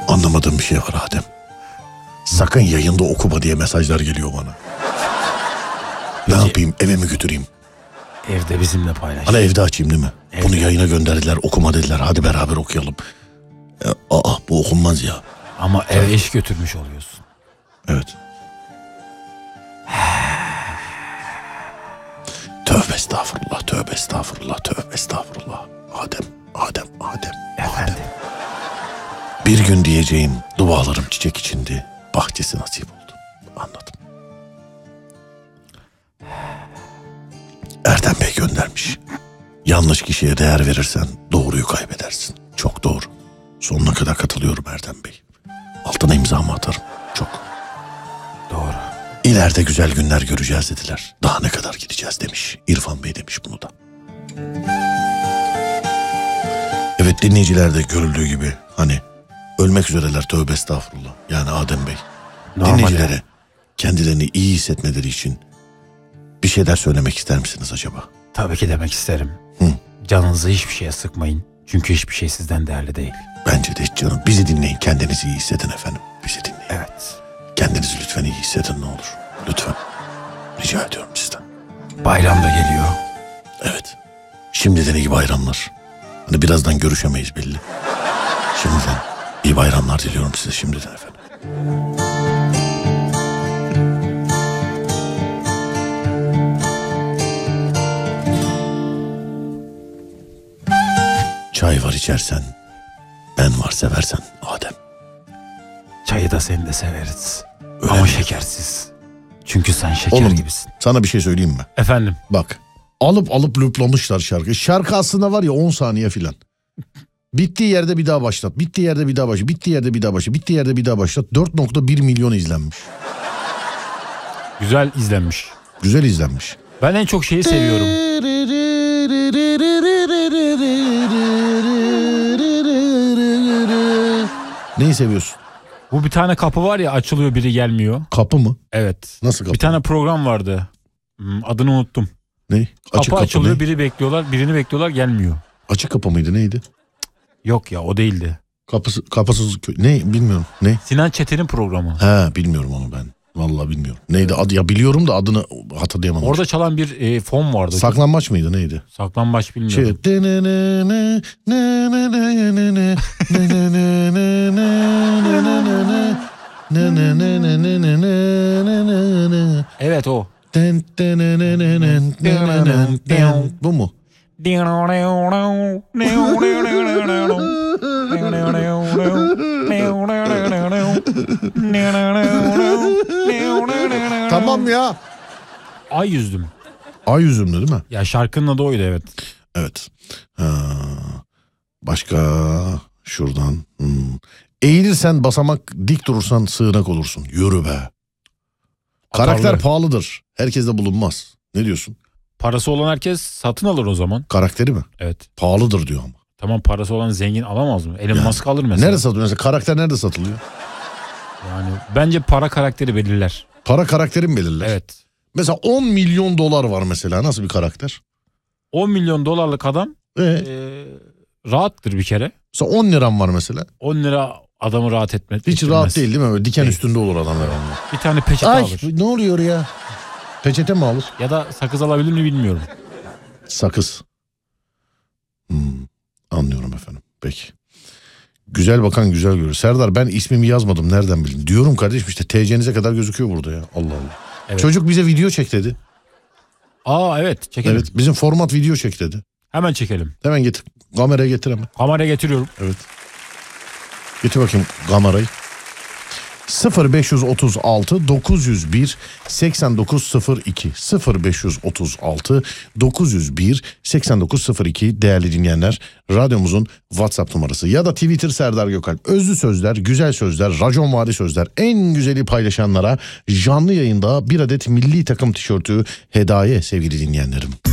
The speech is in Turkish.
Anlamadığım bir şey var Adem. Sakın yayında okuma diye mesajlar geliyor bana. Ne yapayım, eve mi götüreyim? Evde bizimle paylaş. Hani evde açayım değil mi? Evde. Bunu yayına gönderdiler, okuma dediler. Hadi beraber okuyalım. Bu okunmaz ya. Ama eve iş götürmüş oluyorsun. Evet. Tövbe estağfurullah, tövbe estağfurullah, tövbe estağfurullah. Adem. Efendim. Bir gün diyeceğim, dualarım çiçek içindi, bahçesi nasip oldu. Anladım. Erdem Bey göndermiş. Yanlış kişiye değer verirsen doğruyu kaybedersin. Çok doğru. Sonuna kadar katılıyorum Erdem Bey. Altına imzamı atarım. Çok. Doğru. İleride güzel günler göreceğiz dediler. Daha ne kadar gideceğiz demiş. İrfan Bey demiş bunu da. Evet, dinleyiciler de görüldüğü gibi hani ölmek üzereler, tövbe estağfurullah. Yani Adem Bey. Normal. Dinleyicilere kendilerini iyi hissetmeleri için bir şeyler söylemek ister misiniz acaba? Tabii ki demek isterim. Canınızı hiçbir şeye sıkmayın. Çünkü hiçbir şey sizden değerli değil. Bence de hiç canım. Bizi dinleyin. Kendinizi iyi hissedin efendim. Bizi dinleyin. Evet. Kendinizi lütfen iyi hissedin ne olur. Lütfen. Rica ediyorum sizden. Bayram da geliyor. Evet. Şimdiden iyi bayramlar. Hani birazdan görüşemeyiz belli. Şimdiden iyi bayramlar diliyorum size şimdiden efendim. Çay var içersen, ben var seversen Adem. Çayı da seni de severiz. Öyle Ama mi? şekersiz. Çünkü sen şeker Oğlum, gibisin. sana bir şey söyleyeyim mi? Efendim. Bak, alıp lüplamışlar şarkı. Şarkı aslında var ya 10 saniye filan. Bittiği yerde bir daha başlat. Bittiği yerde bir daha başlat. Bittiği yerde bir daha başlat. Bittiği yerde bir daha başlat. 4.1 milyon izlenmiş. Güzel izlenmiş. Güzel izlenmiş. Ben en çok şeyi seviyorum. Neyi seviyorsun? Bu bir tane kapı var ya, açılıyor biri gelmiyor. Kapı mı? Evet. Nasıl kapı? Bir tane program vardı. Adını unuttum. Ne? Kapı açılıyor, ne? birini bekliyorlar gelmiyor. Açık kapı mıydı neydi? Yok ya, o değildi. Kapısız ne bilmiyorum. Ne? Sinan Çetin'in programı. He, bilmiyorum onu ben. Vallahi bilmiyorum. Neydi adı ya, biliyorum da adını hatırlayamadım. Orada çalan bir fon vardı. Saklambaç mıydı neydi? Saklambaç bilmiyorum. Evet o. Bu mu? Tamam ya. Ay yüzdüm. Ay yüzümlü değil mi? Ya şarkının adı oydu, evet. Evet. Başka şuradan. Eğilirsen basamak, dik durursan sığınak olursun. Yürü be. Karakter Atarlı. pahalıdır. Herkeste bulunmaz. Ne diyorsun? Parası olan herkes satın alır o zaman. Karakteri mi? Evet. Pahalıdır diyor ama. Tamam, parası olan zengin alamaz mı? Elon Yani, Musk alır mesela. Nerede satılıyor? Mesela karakter nerede satılıyor? Yani bence para karakteri belirler. Para karakteri mi belirler? Evet. Mesela 10 milyon dolar var mesela. Nasıl bir karakter? 10 milyon dolarlık adam rahattır bir kere. Mesela 10 liram var mesela. 10 lira adamı rahat etmez. Hiç rahat değil mi? Böyle diken Değil. üstünde olur adamlar. Bir tane peçete Ay alır. ne oluyor ya? Peçete mi alır? Ya da sakız alabilir mi bilmiyorum. Sakız. Anlıyorum efendim. Peki. Güzel bakan güzel görür. Serdar, ben ismimi yazmadım, nereden bileyim? Diyorum kardeşim, işte TC'nize kadar gözüküyor burada ya. Allah Allah. Evet. Çocuk bize video çek dedi. Evet, çekelim. Evet, bizim format video çek dedi. Hemen çekelim. Hemen getir. Kameraya getir hemen. Kameraya getiriyorum. Evet. Getir bakayım kamerayı. 0536 901 8902 0536 901 8902 değerli dinleyenler, radyomuzun WhatsApp numarası ya da Twitter Serdar Gökalp. Özlü sözler, güzel sözler, raconvari sözler, en güzeli paylaşanlara canlı yayında bir adet milli takım tişörtü hediye sevgili dinleyenlerim.